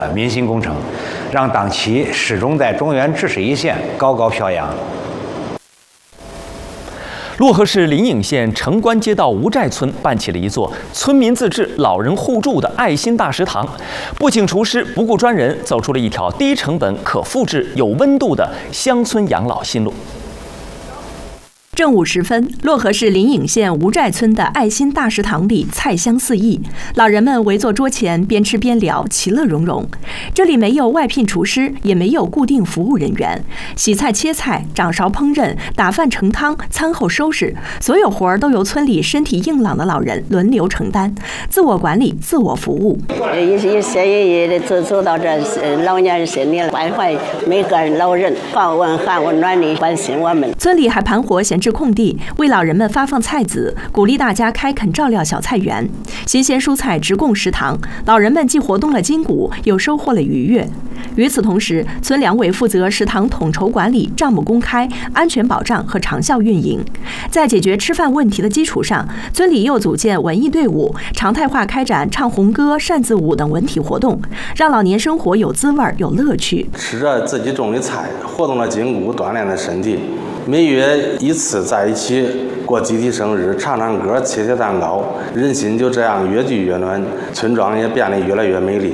民心工程，让党旗始终在中原治水一线高高飘扬。 漯河市临颍县城关街道吴寨村办起了一座村民自治、老人互助的爱心大食堂，不请厨师，不雇专人，走出了一条低成本、可复制、有温度的乡村养老新路。 正午时分，漯河市临颍县吴寨村的爱心大食堂里菜香四溢，老人们围坐桌前，边吃边聊，其乐融融。这里没有外聘厨师，也没有固定服务人员，洗菜、切菜、掌勺烹饪、打饭盛汤、餐后收拾，所有活儿都由村里身体硬朗的老人轮流承担，自我管理、自我服务。 一些的走到这老年心里了，关怀每个老人，防温寒温暖的关心我们。 村里还盘活闲置空地，为老人们发放菜籽，鼓励大家开垦照料小菜园，新鲜蔬菜直供食堂。老人们既活动了筋骨，又收获了愉悦。与此同时，村两委负责食堂统筹管理、账目公开、安全保障和长效运营。在解决吃饭问题的基础上，村里又组建文艺队伍，常态化开展唱红歌、扇子舞等文体活动，让老年生活有滋味、有乐趣。 吃着自己种的菜，活动了筋骨，锻炼了身体。每月一次在一起过集体生日，唱唱歌，切切蛋糕，人心就这样越聚越暖，村庄也变得越来越美丽。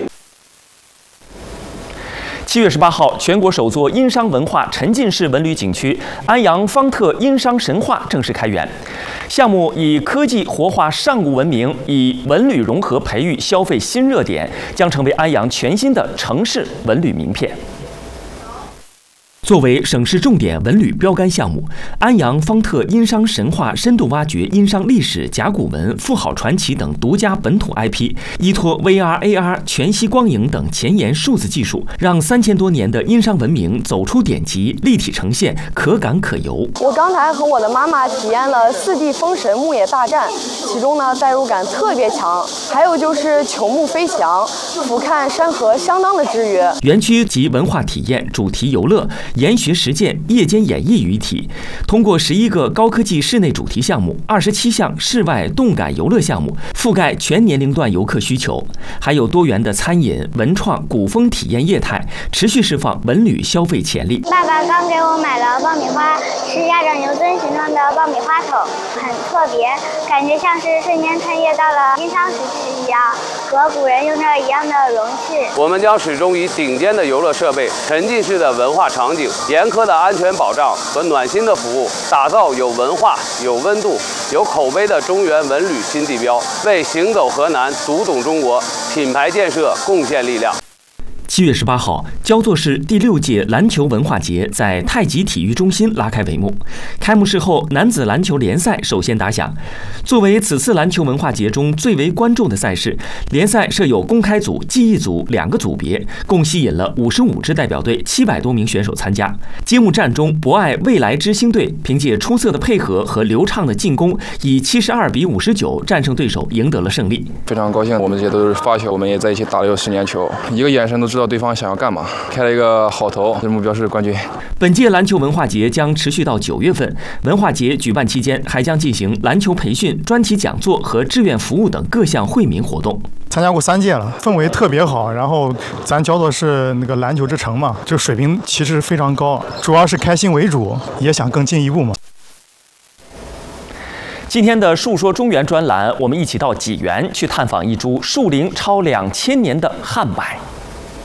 7月18号，全国首座殷商文化沉浸式文旅景区安阳方特殷商神话正式开园。项目以科技活化上古文明，以文旅融合培育消费新热点，将成为安阳全新的城市文旅名片。作为省市重点文旅标杆项目，安阳方特殷商神话深度挖掘殷商历史、甲骨文、妇好传奇等独家本土 IP， 依托 VR、AR、全息光影等前沿数字技术，让3000多年的殷商文明走出典籍，立体呈现，可感可游。 我刚才和我的妈妈体验了4D 封神牧野大战，其中呢代入感特别强，还有就是球幕飞翔，俯瞰山河相当的制约。 园区集文化体验、主题游乐、研学实践、夜间演绎于一体，通过11个高科技室内主题项目、27项室外动感游乐项目，覆盖全年龄段游客需求，还有多元的餐饮、文创、古风体验业态，持续释放文旅消费潜力。 爸爸刚给我买了爆米花，是鸭掌牛顿形状的爆米花桶，很特别，感觉像是瞬间穿越到了殷商时期一样，和古人用着一样的容器。 我们将始终以顶尖的游乐设备、沉浸式的文化场景、严苛的安全保障和暖心的服务，打造有文化、有温度、有口碑的中原文旅新地标，为行走河南、读懂中国品牌建设贡献力量。 7月18号，焦作市第6届篮球文化节在太极体育中心拉开帷幕。开幕式后，男子篮球联赛首先打响。作为此次篮球文化节中最为关注的赛事，联赛设有公开组、记忆组2个组别，共吸引了55支代表队，700多名选手参加。揭幕战中，博爱未来之星队凭借出色的配合和流畅的进攻，以72比59战胜对手，赢得了胜利。 非常高兴，我们这些都是发小，我们也在一起打了有10年球，一个眼神都知道对方想要干嘛，开了一个好头，目标是冠军。 本届篮球文化节将持续到9月份。文化节举办期间，还将进行篮球培训、专题讲座和志愿服务等各项惠民活动。 参加过3届了，氛围特别好。然后咱焦作是那个篮球之城嘛，这个水平其实非常高，主要是开心为主，也想更进一步嘛。 今天的述说中原专栏，我们一起到济源去探访一株树龄超2000年的汉柏。